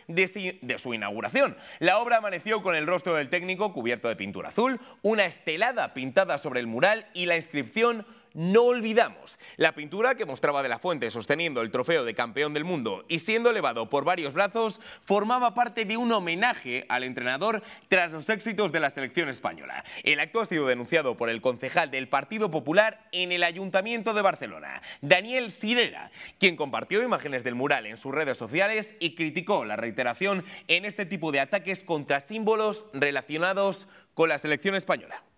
de su inauguración. La obra amaneció con el rostro del técnico cubierto de pintura azul, una estelada pintada sobre el mural y la inscripción "No olvidamos". La pintura, que mostraba De la Fuente sosteniendo el trofeo de campeón del mundo y siendo elevado por varios brazos, formaba parte de un homenaje al entrenador tras los éxitos de la selección española. El acto ha sido denunciado por el concejal del Partido Popular en el Ayuntamiento de Barcelona, Daniel Sirera, quien compartió imágenes del mural en sus redes sociales y criticó la reiteración en este tipo de ataques contra símbolos relacionados con la selección española.